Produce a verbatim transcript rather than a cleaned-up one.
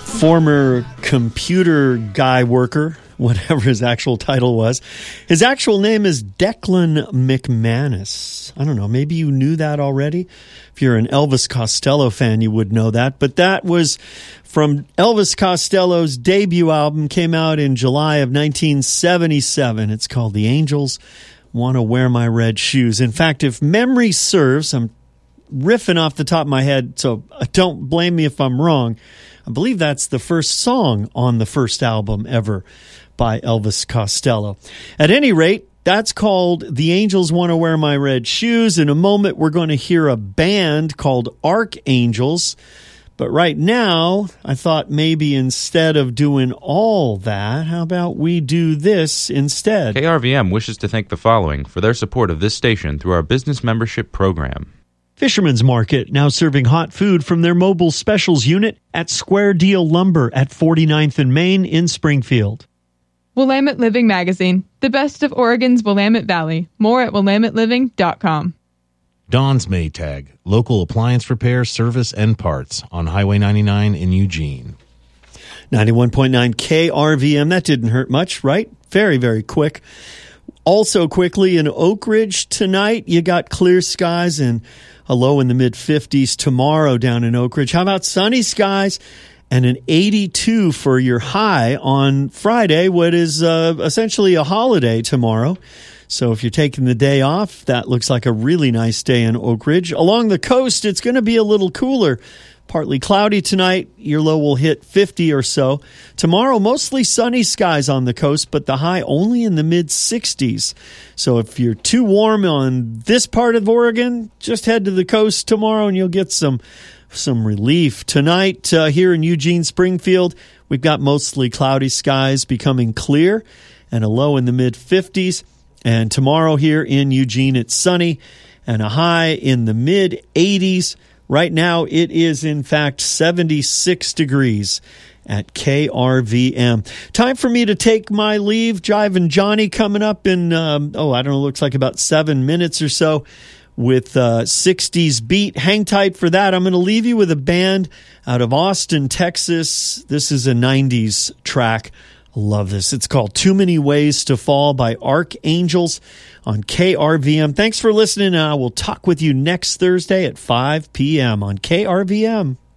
former computer guy worker, whatever his actual title was. His actual name is Declan McManus. I don't know, maybe you knew that already. If you're an Elvis Costello fan, you would know that. But that was from Elvis Costello's debut album, came out in July of nineteen seventy-seven. It's called The Angels Want to Wear My Red Shoes. In fact, if memory serves, I'm riffing off the top of my head, so don't blame me if I'm wrong. I believe that's the first song on the first album ever by Elvis Costello. At any rate, that's called The Angels Want to Wear My Red Shoes. In a moment, we're going to hear a band called Archangels. But right now, I thought maybe instead of doing all that, how about we do this instead? K R V M wishes to thank the following for their support of this station through our business membership program. Fisherman's Market, now serving hot food from their mobile specials unit at Square Deal Lumber at forty-ninth and Main in Springfield. Willamette Living Magazine, the best of Oregon's Willamette Valley. More at willamette living dot com. Don's Maytag, local appliance repair, service, and parts on Highway ninety-nine in Eugene. ninety-one point nine K R V M, that didn't hurt much, right? Very, very quick. Also quickly, in Oak Ridge tonight, you got clear skies and a low in the mid-fifties. Tomorrow down in Oak Ridge. How about sunny skies and an eighty-two for your high on Friday, what is uh, essentially a holiday tomorrow. So if you're taking the day off, that looks like a really nice day in Oak Ridge. Along the coast, it's going to be a little cooler. Partly cloudy tonight. Your low will hit fifty or so. Tomorrow, mostly sunny skies on the coast, but the high only in the mid-sixties. So if you're too warm on this part of Oregon, just head to the coast tomorrow and you'll get some some relief. Tonight, uh, here in Eugene, Springfield, we've got mostly cloudy skies becoming clear and a low in the mid-fifties. And tomorrow here in Eugene, it's sunny and a high in the mid-eighties. Right now, it is, in fact, seventy-six degrees at K R V M. Time for me to take my leave. Jivin' Johnny coming up in, um, oh, I don't know, looks like about seven minutes or so with uh, sixties beat. Hang tight for that. I'm going to leave you with a band out of Austin, Texas. This is a nineties track. I love this. It's called Too Many Ways to Fall by Archangels on K R V M. Thanks for listening, and I will talk with you next Thursday at five p.m. on K R V M.